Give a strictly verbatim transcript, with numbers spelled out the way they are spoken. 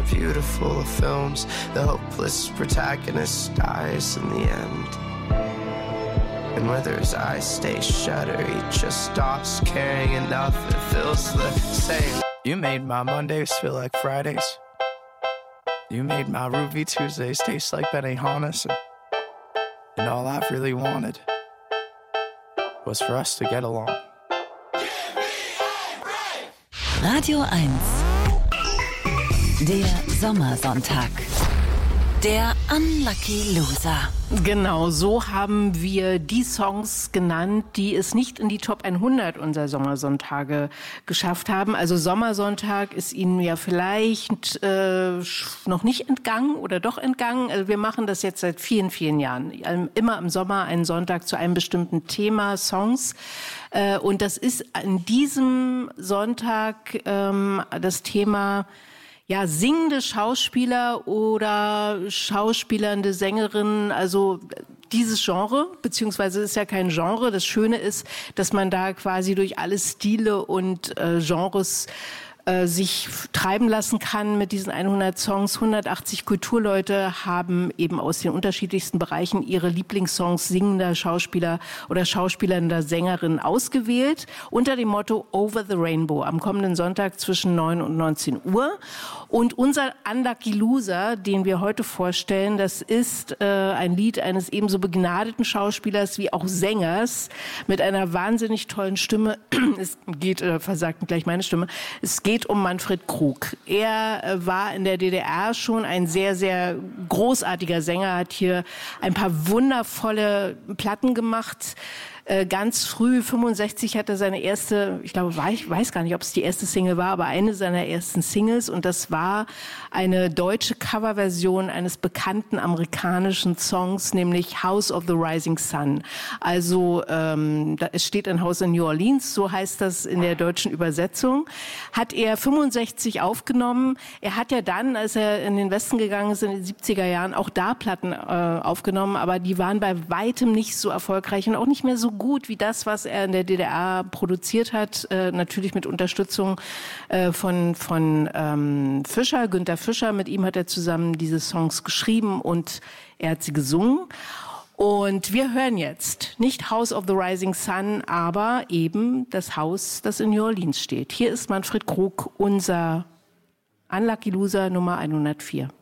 beautiful of films. The hopeless protagonist dies in the end. And whether his eyes stay shut or he just stops caring enough, it feels the same. You made my Mondays feel like Fridays. You made my Ruby Tuesdays taste like Benihana's. And, and all I've really wanted was for us to get along. Radio eins. Der Sommersonntag. Der Unlucky Loser. Genau, so haben wir die Songs genannt, die es nicht in die Top hundert unserer Sommersonntage geschafft haben. Also Sommersonntag ist Ihnen ja vielleicht äh, noch nicht entgangen oder doch entgangen. Also wir machen das jetzt seit vielen, vielen Jahren. Immer im Sommer einen Sonntag zu einem bestimmten Thema, Songs. Äh, und das ist an diesem Sonntag ähm, das Thema... Ja, singende Schauspieler oder schauspielernde Sängerinnen, also dieses Genre, beziehungsweise ist ja kein Genre. Das Schöne ist, dass man da quasi durch alle Stile und äh, Genres äh, sich treiben lassen kann mit diesen hundert Songs. hundertachtzig Kulturleute haben eben aus den unterschiedlichsten Bereichen ihre Lieblingssongs singender Schauspieler oder schauspielernder Sängerinnen ausgewählt unter dem Motto Over the Rainbow am kommenden Sonntag zwischen neun und neunzehn Uhr. Und unser Unlucky Loser, den wir heute vorstellen, das ist äh, ein Lied eines ebenso begnadeten Schauspielers wie auch Sängers mit einer wahnsinnig tollen Stimme. Es geht, äh, versagt gleich meine Stimme, es geht um Manfred Krug. Er äh, war in der D D R schon ein sehr, sehr großartiger Sänger, hat hier ein paar wundervolle Platten gemacht. Ganz früh, fünfundsechzig, hat er seine erste, ich glaube, ich weiß gar nicht, ob es die erste Single war, aber eine seiner ersten Singles. Und das war eine deutsche Coverversion eines bekannten amerikanischen Songs, nämlich House of the Rising Sun. Also ähm, da, es steht ein Haus in New Orleans, so heißt das in der deutschen Übersetzung. Hat er fünfundsechzig aufgenommen. Er hat ja dann, als er in den Westen gegangen ist, in den siebziger Jahren, auch da Platten äh, aufgenommen. Aber die waren bei weitem nicht so erfolgreich und auch nicht mehr so gut wie das, was er in der D D R produziert hat, äh, natürlich mit Unterstützung äh, von von ähm, Fischer, Günter Fischer. Mit ihm hat er zusammen diese Songs geschrieben und er hat sie gesungen. Und wir hören jetzt nicht House of the Rising Sun, aber eben das Haus, das in New Orleans steht. Hier ist Manfred Krug, unser Unlucky Loser Nummer hundertvier.